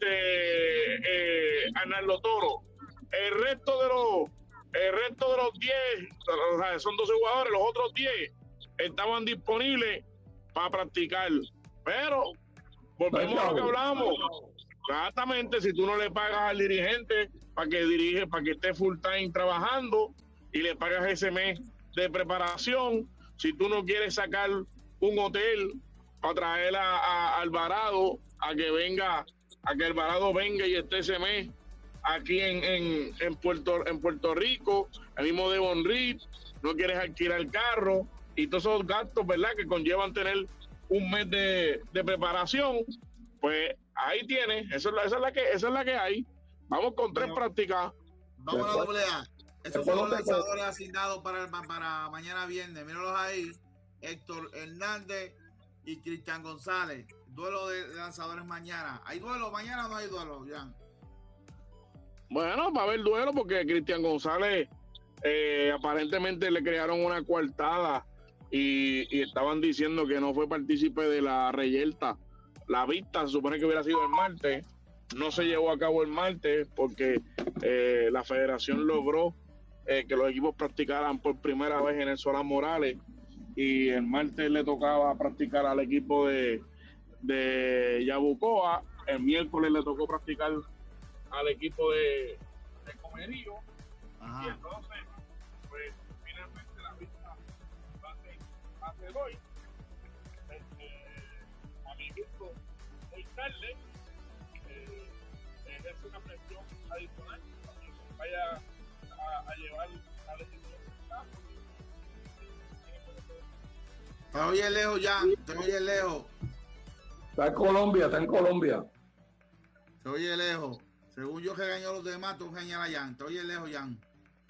este eh, Arnaldo Toro. El resto de los el resto de los diez, o sea, son doce jugadores, los otros diez estaban disponibles para practicar, pero volvemos a lo que hablamos, Exactamente, si tú no le pagas al dirigente para que dirige, para que esté full time trabajando y le pagas ese mes de preparación, si tú no quieres sacar un hotel para traer a, a Alvarado a que venga, a que Alvarado venga y esté ese mes aquí en, en, en Puerto en Puerto Rico, el mismo Devon Reed, no quieres alquilar el carro y todos esos gastos, ¿verdad?, que conllevan tener un mes de, de preparación, pues ahí tiene, esa es la, esa es la que esa es la que hay. Vamos con tres bueno, prácticas. Vamos a la doble A. Esos son los lanzadores asignados para, el, para mañana viernes. Míralos ahí. Héctor Hernández y Cristian González. Duelo de lanzadores mañana. ¿Hay duelo mañana o no hay duelo, Jan? Bueno, va a haber duelo porque Cristian González eh, aparentemente le crearon una coartada y, y estaban diciendo que no fue partícipe de la reyerta. La vista se supone que hubiera sido el martes, no se llevó a cabo el martes porque eh, la federación logró eh, que los equipos practicaran por primera vez en el Solán Morales y el martes le tocaba practicar al equipo de, de Yabucoa, el miércoles le tocó practicar al equipo de, de Comerío. Ajá. Y entonces, pues finalmente la vista va a ser, va a ser hoy. Amiguito, muy tarde, eh, ejerce una presión adicional para que vaya a, a llevar la decisión. Te oye lejos, Jan, te oye lejos. Está en Colombia, está en Colombia. Te oye lejos. Según yo regaño a los demás, tú regañas a Jan. Te oye lejos, Jan.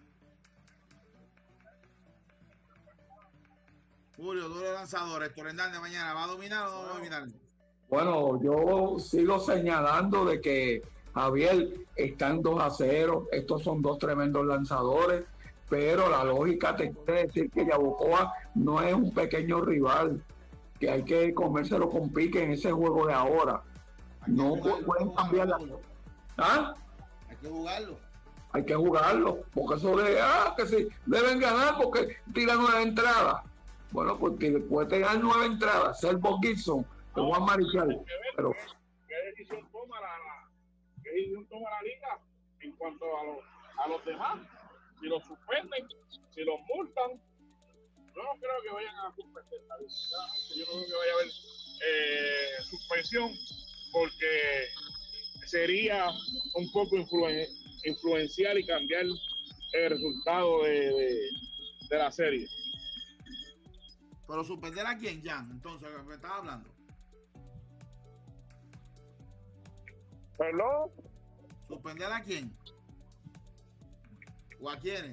Julio, duro lanzador. Héctor Hernández mañana, ¿va a dominar o no va a dominar? Bueno, yo sigo señalando de que Javier está en dos a cero. Estos son dos tremendos lanzadores, pero la lógica te quiere decir que Yabucoa no es un pequeño rival, que hay que comérselo con pique en ese juego de ahora. No jugarlo, pueden cambiar la... ¿Ah? Hay que jugarlo. Hay que jugarlo, porque eso de, ah, que sí, deben ganar porque tiran nueve entradas. Bueno, porque después de dar nueve entradas, ser Bob Gibson, o Juan Marichal. Pero ¿qué decisión toma la, qué decisión toma la liga en cuanto a los, a los demás? Si los suspenden, si los multan, yo no creo que vayan a suspender. Yo no creo que vaya a haber eh, suspensión, porque sería un poco influen, influenciar y cambiar el resultado de, de, de la serie. Pero suspender a quién, Jan, entonces, ¿me estás hablando? ¿Perdón? ¿Suspender a quién? ¿O a quiénes?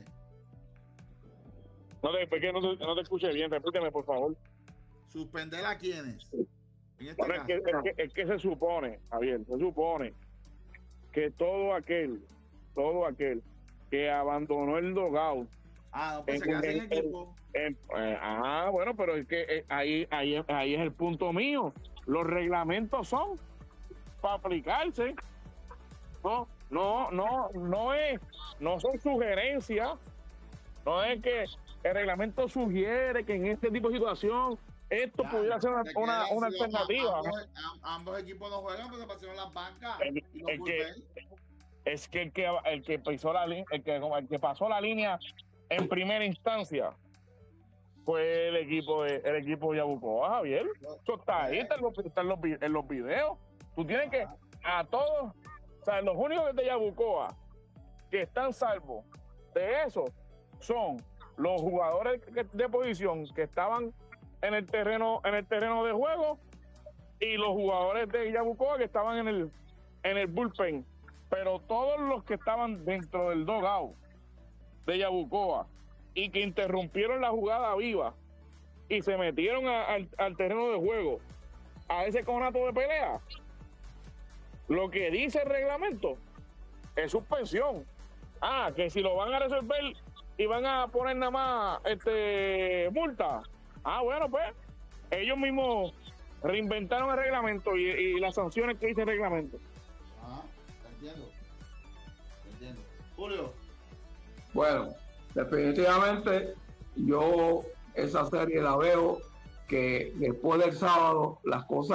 No te, porque no te, no te escuché bien, repíteme, por favor. ¿Suspender a quiénes? En este bueno, es, que, es, que, es que se supone, Javier, se supone que todo aquel, todo aquel que abandonó el dogout. Ah, no, pues en, se queda sin equipo. En, eh, ah, bueno, pero es que eh, ahí, ahí, ahí es el punto mío. Los reglamentos son para aplicarse. No, no, no, no es, no son sugerencias. No es que el reglamento sugiere que en este tipo de situación esto ya, pudiera ser una, una, una alternativa. Ambos, ambos equipos no juegan porque pasaron las bancas. El, y el que, es que el que el que pisó la el que, el que pasó la línea en primera instancia fue el equipo de el equipo de Yabucoa, Javier. Eso está ahí, está en los, está en los, en los videos. Tú tienes que a todos, o sea, los únicos de Yabucoa que están salvos de eso son los jugadores de posición que estaban en el terreno en el terreno de juego y los jugadores de Yabucoa que estaban en el en el bullpen, pero todos los que estaban dentro del dugout de Yabucoa y que interrumpieron la jugada viva y se metieron a, al, al terreno de juego a ese conato de pelea, lo que dice el reglamento es suspensión. Ah, que si lo van a resolver y van a poner nada más este multa. Ah, bueno, pues ellos mismos reinventaron el reglamento y, y las sanciones que dice el reglamento. Ah, te entiendo. Te entiendo. Julio. Bueno, definitivamente yo esa serie la veo que después del sábado las cosas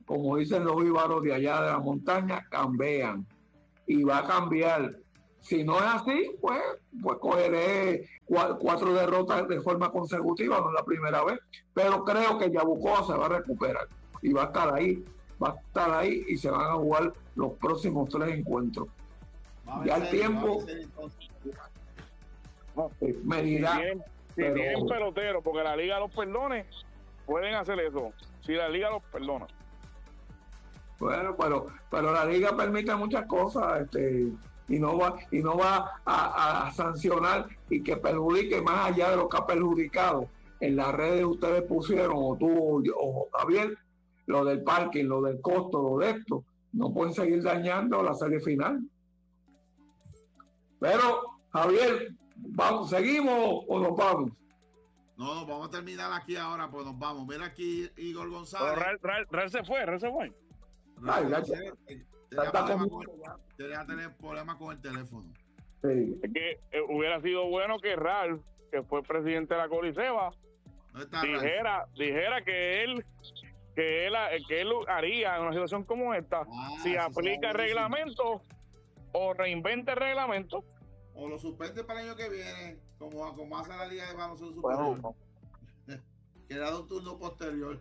como dicen los íbaros de allá de la montaña, cambian y va a cambiar. Si no es así, pues, pues cogeré cuatro, cuatro derrotas de forma consecutiva, no es la primera vez, pero creo que Yabucoa se va a recuperar y va a estar ahí, va a estar ahí y se van a jugar los próximos tres encuentros. Ya el tiempo me dirá. Si tienen, si pero, tienen peloteros, porque la liga los perdone, pueden hacer eso. Si la liga los perdona. Bueno, pero, pero la liga permite muchas cosas, este, y no va, y no va a, a sancionar y que perjudique más allá de lo que ha perjudicado. En las redes ustedes pusieron, o tú o Javier, lo del parking, lo del costo, lo de esto, no pueden seguir dañando la serie final. Pero, Javier, vamos, ¿seguimos o nos vamos? No, vamos a terminar aquí ahora, pues nos vamos. Mira aquí Igor González. Pero Real, Real, Real se fue, Real se fue. Ay, ya, Tenía tener problemas con el teléfono. Sí. Es que eh, hubiera sido bueno que Real, que fue presidente de la Coliseba, ¿Dónde está dijera, dijera que él que él que él haría en una situación como esta, Ah, si eso aplica el será reglamento o reinventa el reglamento. O lo suspende para el año que viene, como, como hace la Liga de Baloncesto Bueno, Superior. Que da un turno posterior.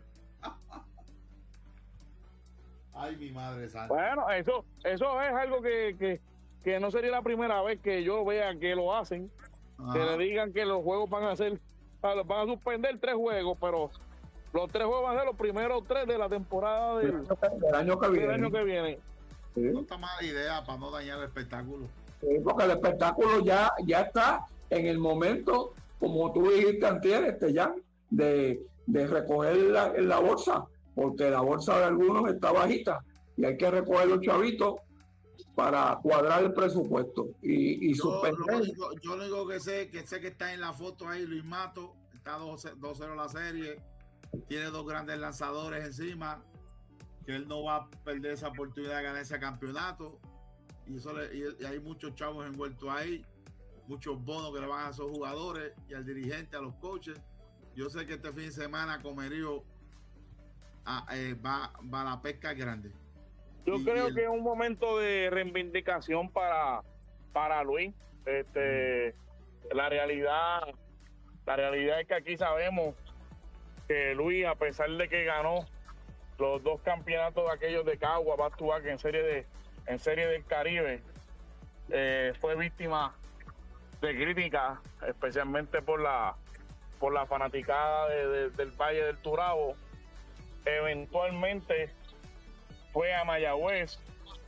Ay, mi madre santa. bueno, eso eso es algo que, que, que no sería la primera vez que yo vea que lo hacen, Ajá. que le digan que los juegos van a ser, van a suspender tres juegos, pero los tres juegos van a ser los primeros tres de la temporada del, del año que del viene. año que viene. Sí. No está mala idea para no dañar el espectáculo. Sí, porque el espectáculo ya, ya está en el momento, como tú dijiste antier, este, ya, de, de recoger la, la bolsa, porque la bolsa de algunos está bajita y hay que recoger los chavitos para cuadrar el presupuesto y, y Yo, suspender. lo único, yo lo único que sé, que sé que está en la foto ahí Luis Mato, está dos cero la serie, tiene dos grandes lanzadores encima, que él no va a perder esa oportunidad de ganar ese campeonato. Y, eso le, y, y hay muchos chavos envueltos ahí, muchos bonos que le van a esos jugadores y al dirigente, a los coaches. Yo sé que este fin de semana Comerío a, eh, va, va a la pesca grande. Yo Y- creo y el- que es un momento de reivindicación para, para Luis. Este, la realidad, la realidad es que aquí sabemos que Luis, a pesar de que ganó los dos campeonatos de aquellos de Cagua, back to back en serie de, en serie del Caribe, eh, fue víctima de críticas, especialmente por la por la fanaticada de, de, del Valle del Turabo. Eventualmente fue a Mayagüez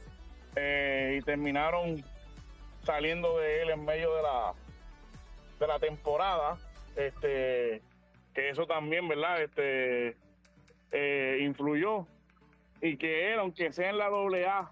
eh, y terminaron saliendo de él en medio de la de la temporada, este que eso también, verdad, este eh, influyó, y que él, aunque sea en la doble A,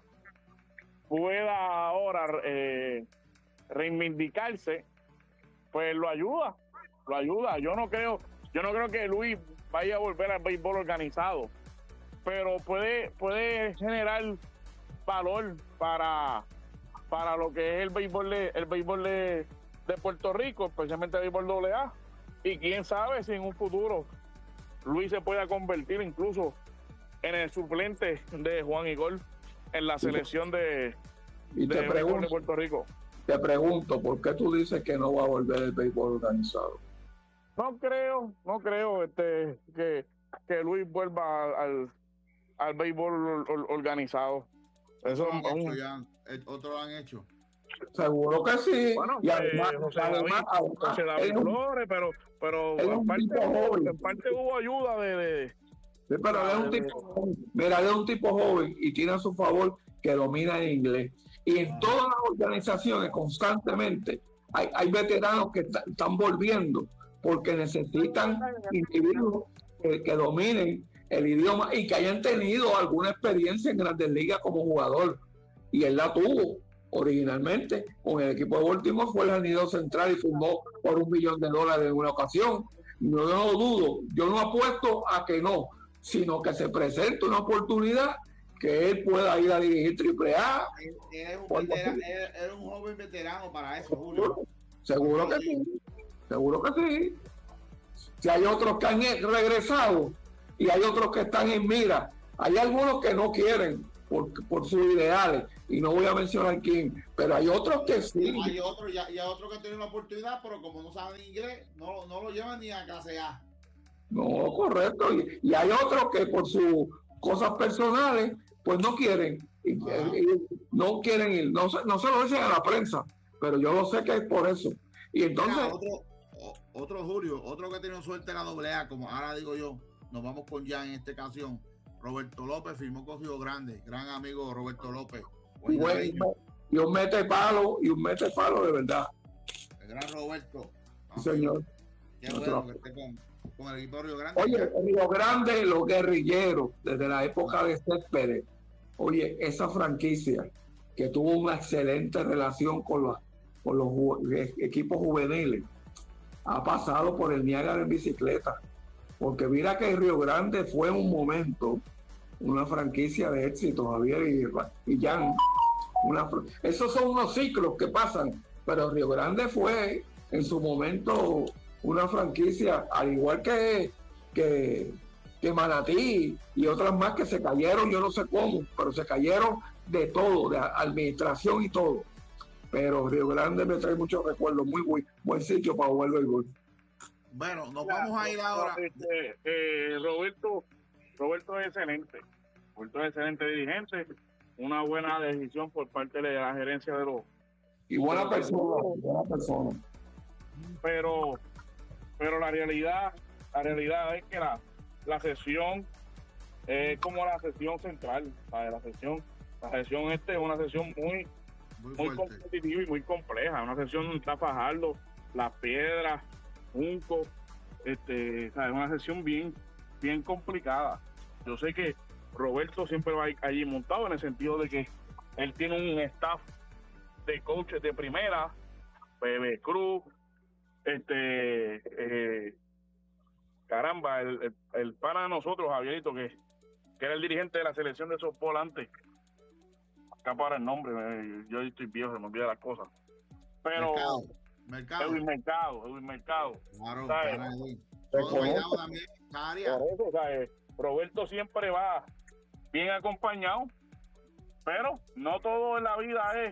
pueda ahora eh, reivindicarse, pues lo ayuda, lo ayuda. Yo no creo, yo no creo que Luis vaya a volver al béisbol organizado, pero puede, puede generar valor para, para lo que es el béisbol de, el béisbol de, de Puerto Rico, especialmente el béisbol doble A. Y quién sabe si en un futuro Luis se pueda convertir incluso en el suplente de Juan Igor en la selección de, Y de te béisbol pregunto, de Puerto Rico. te pregunto, ¿por qué tú dices que no va a volver el béisbol organizado? No creo, no creo este que, que Luis vuelva al, al béisbol or- organizado. Eso Otros lo han es hecho un- ya, eh, otros lo han hecho. Seguro que sí. Bueno, y eh, además, José además, David, además, José David él es un- Flores, pero, pero él es en un parte, tipo hubo, joven. en parte hubo ayuda de, de Sí, pero él es un tipo joven. Mira, él es un tipo joven y tiene a su favor que domina el inglés. Y en todas las organizaciones constantemente hay, hay veteranos que t- están volviendo porque necesitan individuos que, que dominen el idioma y que hayan tenido alguna experiencia en Grandes Ligas como jugador. Y él la tuvo originalmente con el equipo de Baltimore, fue el jardinero central y firmó por un millón de dólares en una ocasión. No, yo no dudo, yo no apuesto a que no, sino que se presente una oportunidad que él pueda ir a dirigir triple A. Él, él es un Por vetera- favor. él- él es un joven veterano para eso, Julio. Seguro que sí, seguro que sí. Si hay otros que han regresado y hay otros que están en mira Hay algunos que no quieren por, por sus ideales, y no voy a mencionar quién, pero hay otros que sí. Hay otros ya, ya otro que tienen la oportunidad, pero como no saben inglés, no, no lo llevan ni a clase A. No, correcto. Y, y hay otros que por sus cosas personales, pues no quieren. Y, y no quieren ir. No, no se lo dicen a la prensa, pero yo lo sé que es por eso. Y entonces... Mira, otro, otro Julio, otro que tiene suerte en la doble A, como ahora digo yo, nos vamos con ya en esta ocasión. Roberto López firmó con Río Grande, gran amigo Roberto López. Y, bueno, y un mete palo, y un mete palo de verdad. El gran Roberto. Sí, señor. Qué bueno que esté con, con el equipo de Río Grande. Oye, Río Grande, los guerrilleros, desde la época de Céspedes, oye, esa franquicia que tuvo una excelente relación con los, con los ju- equipos juveniles, ha pasado por el Niágara en bicicleta. Porque mira que Río Grande fue en un momento una franquicia de éxito, Javier y, y Jan. Una, esos son unos ciclos que pasan, pero Río Grande fue en su momento una franquicia, al igual que, que, que Manatí y otras más que se cayeron, yo no sé cómo, pero se cayeron de todo, de administración y todo. Pero Río Grande me trae muchos recuerdos, muy buen, buen sitio para jugar el gol. Bueno, nos vamos a ir ahora. Este, eh, Roberto, Roberto es excelente. Roberto es excelente dirigente. Una buena decisión por parte de la gerencia de los. Y buena persona, buena persona. Pero, pero la realidad, la realidad es que la, la sesión es como la sesión central. ¿Sabes? La sesión, la sesión este es una sesión muy, Muy, muy fuerte. competitiva y muy compleja. Una sesión donde está Fajardo, Las Piedras, Junco, este, ¿sabes? Una sesión bien, bien complicada. Yo sé que Roberto siempre va allí montado en el sentido de que él tiene un staff de coaches de primera, Bebe Cruz, este, eh, caramba, el, el, el pana de nosotros, Javierito, que, que era el dirigente de la selección de softball antes. Acá para el nombre, eh, yo estoy viejo, se me olvidan las cosas. Pero Mercado. Mercado. Edwin Mercado, Edwin Mercado. Claro, ¿sabes? claro, Edwin. Te Todo conozco. bailado también, esa área. Por eso, ¿sabes? Roberto siempre va bien acompañado, pero no todo en la vida es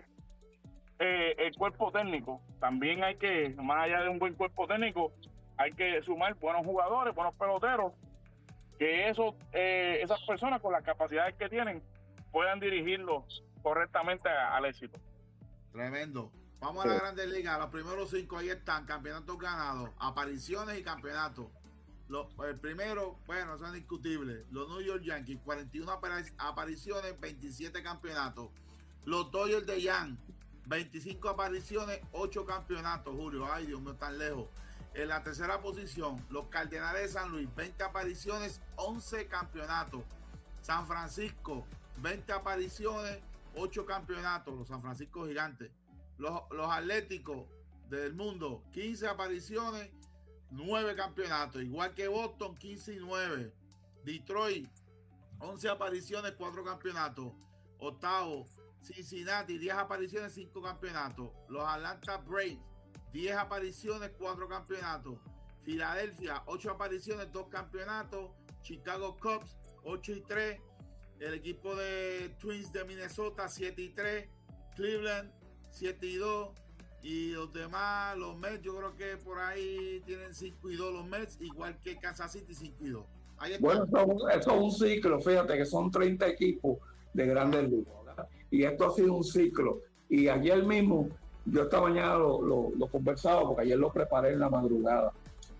eh, el cuerpo técnico. También hay que, más allá de un buen cuerpo técnico, hay que sumar buenos jugadores, buenos peloteros, que esos, eh, esas personas con las capacidades que tienen puedan dirigirlo correctamente a, al éxito. Tremendo. Vamos a la Grandes Ligas. Los primeros cinco ahí están. Campeonatos ganados, apariciones y campeonatos. Lo, el primero, bueno, eso es indiscutible. Los New York Yankees, cuarenta y una apariciones, veintisiete campeonatos. Los Dodgers de Yan, veinticinco apariciones, ocho campeonatos, Julio. Ay, Dios mío, tan lejos. En la tercera posición, los Cardenales de San Luis, veinte apariciones, once campeonatos. San Francisco, veinte apariciones, ocho campeonatos. Los San Francisco Gigantes. Los, los Atléticos del Mundo, quince apariciones, nueve campeonatos. Igual que Boston, quince y nueve. Detroit, once apariciones, cuatro campeonatos. Octavo, Cincinnati, diez apariciones, cinco campeonatos. Los Atlanta Braves, diez apariciones, cuatro campeonatos. Filadelfia, ocho apariciones, dos campeonatos. Chicago Cubs, ocho y tres. El equipo de Twins de Minnesota, siete y tres. Cleveland, siete y dos. Y los demás, los Mets, yo creo que por ahí tienen cinco y dos los Mets, igual que Kansas City, cinco y dos. Ahí está. Bueno, eso, eso es un ciclo, fíjate que son treinta equipos de Grandes Ligas, ¿verdad? Y esto ha sido un ciclo. Y ayer mismo, yo esta mañana lo, lo, lo conversaba, porque ayer lo preparé en la madrugada.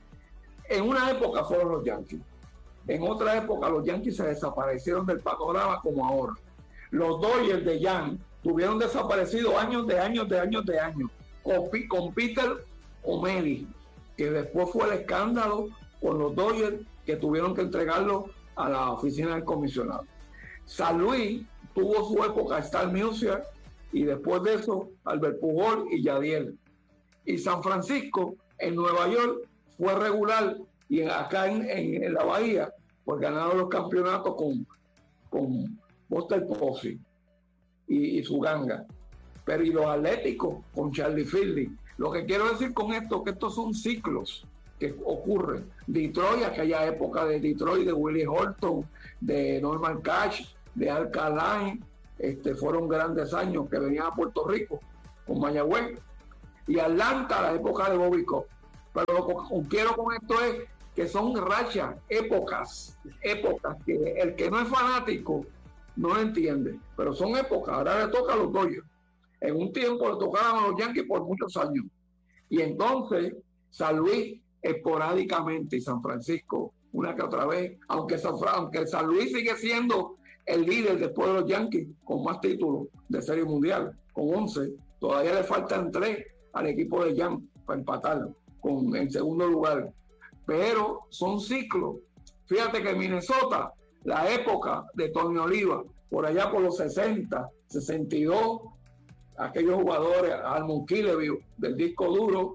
En una época fueron los Yankees. En otra época los Yankees se desaparecieron del panorama como ahora. Los Dodgers de Yan tuvieron desaparecidos años de años de años de años. Con, con Peter O'Malley, que después fue el escándalo con los Dodgers, que tuvieron que entregarlo a la oficina del comisionado. San Luis tuvo su época Star Music, y después de eso Albert Pujol y Yadiel. Y San Francisco en Nueva York fue regular, y acá en, en, en la Bahía pues ganaron los campeonatos con, con Buster Posey y, y su ganga. Pero y los Atléticos con Charlie Fielding. Lo que quiero decir con esto es que estos son ciclos. que ocurren. Detroit, aquella época de Detroit, de Willie Horton, de Norman Cash, de Al Kaline, este, fueron grandes años que venían a Puerto Rico con Mayagüez. Y Atlanta, la época de Bobby Cox. Pero lo que quiero con esto es que son rachas, épocas, épocas, que el que no es fanático no lo entiende, pero son épocas. Ahora le toca a los Dodgers. En un tiempo le tocaban a los Yankees por muchos años. Y entonces San Luis esporádicamente y San Francisco una que otra vez, aunque San, aunque San Luis sigue siendo el líder después de los Yankees con más títulos de Serie Mundial, con once, todavía le faltan tres al equipo de Yankees para empatar con en segundo lugar. Pero son ciclos. Fíjate que en Minnesota, la época de Tony Oliva, por allá por los sesenta, sesenta y dos, aquellos jugadores, Almon Killebrew del disco duro,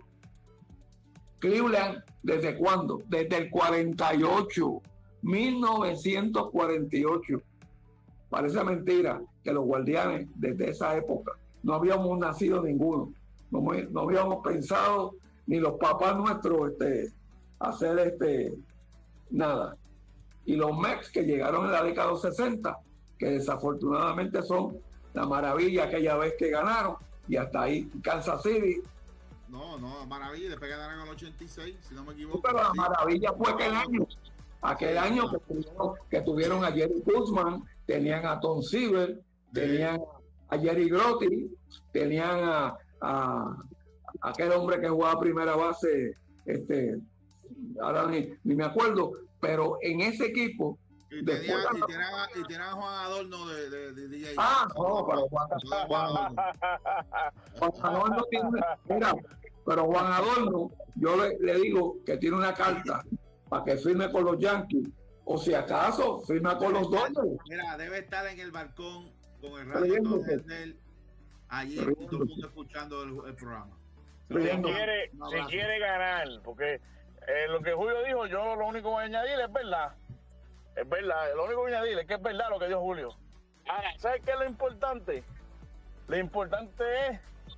Cleveland, ¿desde cuándo? Desde el cuarenta y ocho, mil novecientos cuarenta y ocho. Parece mentira que los Guardianes, desde esa época, no habíamos nacido ninguno, no, no habíamos pensado ni los papás nuestros este, hacer este, nada. Y los Mets que llegaron en la década de los sesenta, que desafortunadamente son la maravilla aquella vez que ganaron, y hasta ahí Kansas City. No, no, maravilla, después ganaron en el ochenta y seis, si no me equivoco. Pero la sí. maravilla fue aquel año, aquel sí, año no. que, tuvieron, que tuvieron a Jerry Guzman, tenían a Tom Seaver, sí. tenían a Jerry Grotti, tenían a, a, a aquel hombre que jugaba primera base, este, ahora ni, ni me acuerdo, pero en ese equipo. Y tenía, y, tenía, y tenía a Juan Adorno de, de, de D J. Ah, no, pero Juan, Juan, Juan Adorno tiene, mira, pero Juan Adorno, yo le, le digo que tiene una carta para que firme con los Yankees, o si acaso firma con los Dodgers. Mira, debe estar en el balcón con el radio todo de él, allí y todo el mundo escuchando el, el programa. Si quiere, si quiere ganar, porque eh, lo que Julio dijo, yo lo único que voy a añadir es verdad. Es verdad, lo único que voy a añadir es que es verdad lo que dijo Julio. Ahora, ¿sabes qué es lo importante? Lo importante es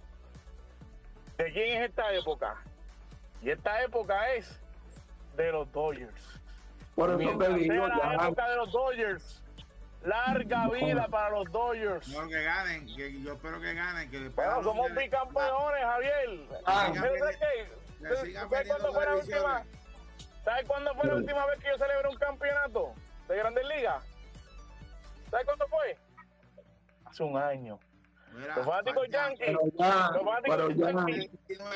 de quién es esta época. Y esta época es de los Dodgers. Por eso te digo, la época de los Dodgers. Larga vida para los Dodgers. No, que ganen, que yo espero que ganen. Que bueno, somos de... bicampeones, Javier. Ah, ¿Sabes qué? ¿Sabes cuándo fue la última? ¿Sabes cuándo fue la última vez que yo celebré un campeonato de Grandes Ligas? ¿Sabes cuándo fue? Hace un año. Mira, los fanáticos Yankees. Los fanáticos Yankees.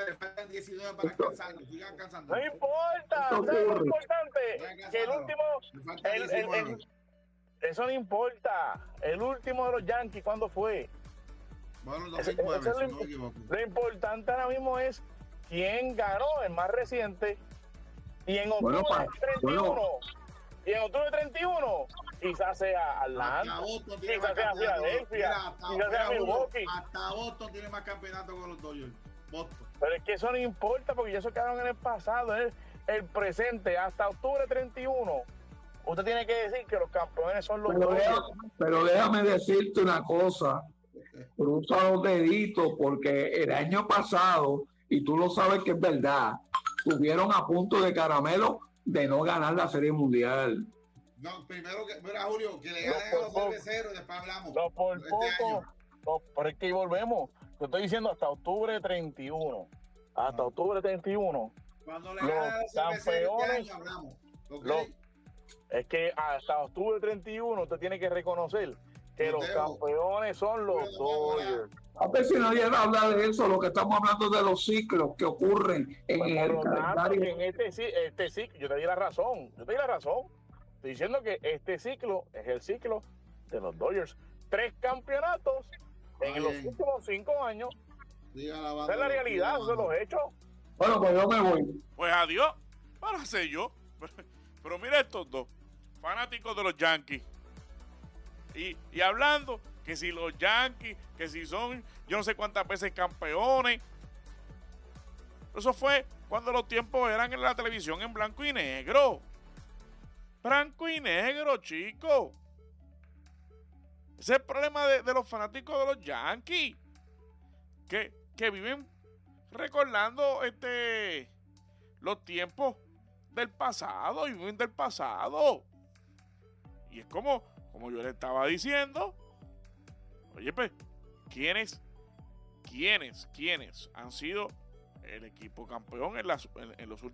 No importa. ¿Sabes lo importante? Que el último. El, el, el, eso no importa. El último de los Yankees, ¿cuándo fue? Bueno, dos mil nueve, eso, eso si no me equivoco. Lo importante ahora mismo es quién ganó, el más reciente. Y en octubre bueno, treinta y uno, bueno. y en octubre treinta y uno, quizás sea Atlanta, quizás sea Filadelfia, quizás sea Milwaukee. Hasta Boston tiene más campeonatos con los Dodgers. Boston. Pero es que eso no importa porque ya eso quedaron en el pasado, es el, el presente. Hasta octubre treinta y uno, usted tiene que decir que los campeones son los pero Dodgers. Déjame, pero déjame decirte una cosa, cruza los deditos, porque el año pasado, y tú lo sabes que es verdad, estuvieron a punto de caramelo de no ganar la Serie Mundial. No, primero que, mira Julio, que le ganen no, a los cerveceros, después hablamos. No, por este poco, no, pero es que volvemos. Te estoy diciendo hasta octubre treinta y uno. Hasta ah. octubre treinta y uno. Cuando le ganen a los campeones, este año, hablamos. ¿Okay? Los, es que hasta octubre treinta y uno usted tiene que reconocer que los campeones son los Dodgers. A ver si nadie habla de eso, lo que estamos hablando de los ciclos que ocurren en pues el calendario. En este, este ciclo, yo te di la razón, yo te di la razón. Estoy diciendo que este ciclo es el ciclo de los Dodgers. Tres campeonatos en Ay, los últimos cinco años. Esa es la realidad, esos son los hechos. Bueno, pues yo me voy. Pues adiós, para ser yo. Pero mira estos dos, fanáticos de los Yankees. Y, y hablando que si los Yankees, que si son yo no sé cuántas veces campeones. Eso fue cuando los tiempos eran en la televisión en blanco y negro. Blanco y negro, chicos. Ese es el problema de, de los fanáticos de los Yankees. Que, que viven recordando este los tiempos del pasado y viven del pasado. Y es como, como yo le estaba diciendo, oye, pues, ¿quiénes, quiénes, quiénes han sido el equipo campeón en, las, en, en los últimos